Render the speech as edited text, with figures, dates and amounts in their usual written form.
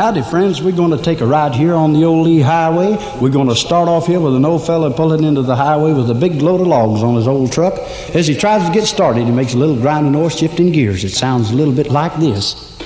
Howdy, friends. We're going to take a ride here on the old Lee Highway. We're going to start off here with an old fella pulling into the highway with a big load of logs on his old truck. As he tries to get started, he makes a little grinding or shifting gears. It sounds a little bit like this.